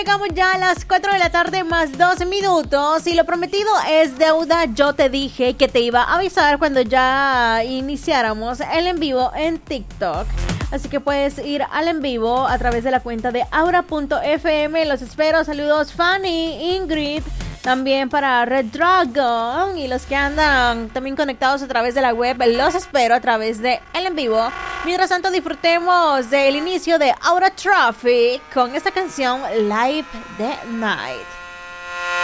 Llegamos ya a las 4 de la tarde más 2 minutos y lo prometido es deuda. Yo te dije que te iba a avisar cuando ya iniciáramos el en vivo en TikTok. Así que puedes ir al en vivo a través de la cuenta de aura.fm. Los espero. Saludos Fanny, Ingrid. También para Red Dragon y los que andan también conectados a través de la web, los espero a través de el en vivo. Mientras tanto disfrutemos del inicio de Aura Traffic con esta canción Live the Night.